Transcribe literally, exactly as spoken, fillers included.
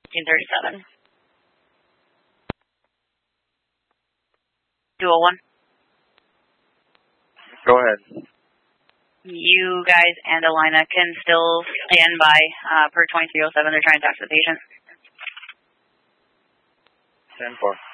fifteen thirty-seven. two oh one. Go ahead. You guys and Alina can still stand by uh, per twenty-three oh seven. They're trying to talk to the patient. ten four.